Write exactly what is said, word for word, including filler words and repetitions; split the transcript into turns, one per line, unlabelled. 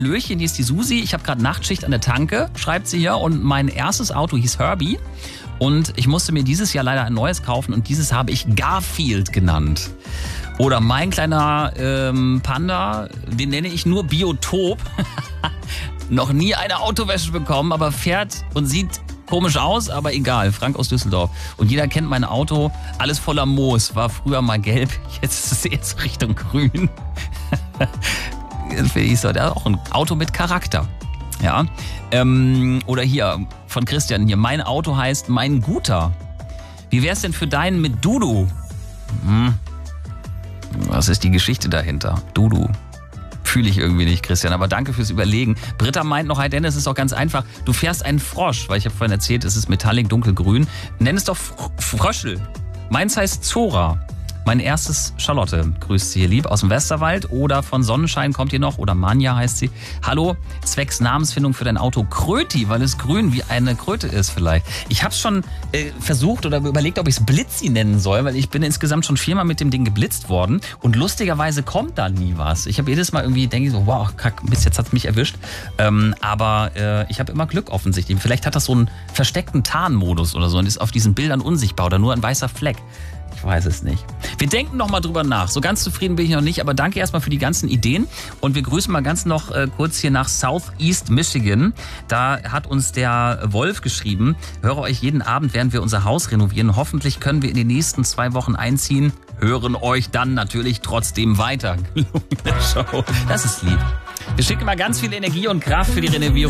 Hallöchen, hier ist die Susi. Ich habe gerade Nachtschicht an der Tanke, schreibt sie hier. Und mein erstes Auto hieß Herbie. Und ich musste mir dieses Jahr leider ein neues kaufen. Und dieses habe ich Garfield genannt. Oder mein kleiner ähm, Panda, den nenne ich nur Biotop. Noch nie eine Autowäsche bekommen, aber fährt und sieht komisch aus, aber egal. Frank aus Düsseldorf. Und jeder kennt mein Auto. Alles voller Moos. War früher mal gelb, jetzt ist es jetzt Richtung grün. Finde ich so, der hat auch ein Auto mit Charakter. Ja. Ähm, oder hier von Christian hier. Mein Auto heißt Mein Guter. Wie wär's denn für deinen mit Dudu? Hm. Was ist die Geschichte dahinter? Dudu. Fühle ich irgendwie nicht, Christian, aber danke fürs Überlegen. Britta meint noch, hi Dennis, es ist auch ganz einfach. Du fährst einen Frosch, weil ich habe vorhin erzählt, es ist metallic dunkelgrün. Nenn es doch Fröschel. Meins heißt Zora. Mein erstes Charlotte grüßt sie hier lieb aus dem Westerwald oder von Sonnenschein kommt ihr noch oder Manja heißt sie. Hallo, zwecks Namensfindung für dein Auto Kröti, weil es grün wie eine Kröte ist vielleicht. Ich habe schon äh, versucht oder überlegt, ob ich es Blitzi nennen soll, weil ich bin insgesamt schon viermal mit dem Ding geblitzt worden und lustigerweise kommt da nie was. Ich habe jedes Mal irgendwie, denke ich so, wow, kack, bis jetzt hat's mich erwischt. Ähm, aber äh, ich habe immer Glück offensichtlich. Vielleicht hat das so einen versteckten Tarnmodus oder so und ist auf diesen Bildern unsichtbar oder nur ein weißer Fleck. Ich weiß es nicht. Wir denken noch mal drüber nach. So ganz zufrieden bin ich noch nicht, aber danke erstmal für die ganzen Ideen. Und wir grüßen mal ganz noch äh, kurz hier nach Southeast Michigan. Da hat uns der Wolf geschrieben, höre euch jeden Abend, während wir unser Haus renovieren. Hoffentlich können wir in den nächsten zwei Wochen einziehen. Hören euch dann natürlich trotzdem weiter. Gelungene Show. Das ist lieb. Wir schicken mal ganz viel Energie und Kraft für die Renovierung.